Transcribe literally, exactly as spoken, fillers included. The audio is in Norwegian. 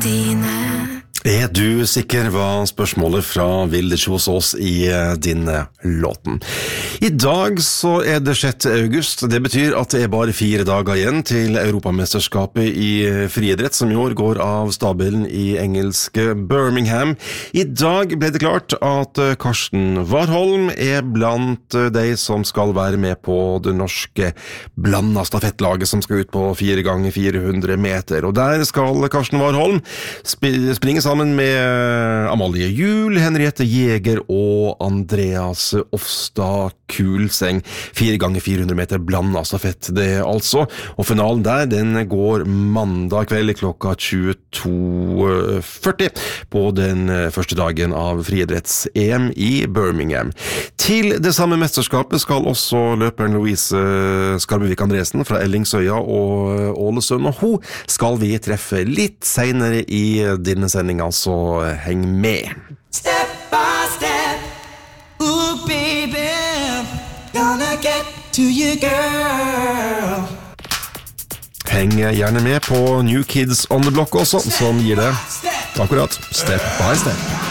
dine. Er du sikker, var spørsmålet fra Vilde Kjosås i din låten. I dag så er det sjette august. Det betyr at det er bare fire dager igjen til Europamesterskapet i friidrett, som i år går av stabelen i engelske Birmingham. I dag ble det klart at Karsten Warholm er blant de som skal være med på det norske blanda stafettlaget som skal ut på fire ganger fire hundre meter. Og der skal Karsten Warholm sp- springe sammen sammen med Amalie Juel, Henriette Jæger og Andreas Ofstad Kulseng. Fire ganger fire hundre meter blanda stafett det altså. Og finalen der, den går mandag kveld klokka tjueto førti på den første dagen av friidretts-E M i Birmingham. Til det samme mesterskapet skal også løperen Louise Skarbevik Andresen fra Ellingsøya og Ålesund, og hun skal vi treffe litt senere i denne sendingen. Så heng med. Step by step, ooh baby, gonna get to you girl. Heng gjerne med på New Kids on the Block også, som gir det akkurat Step by Step.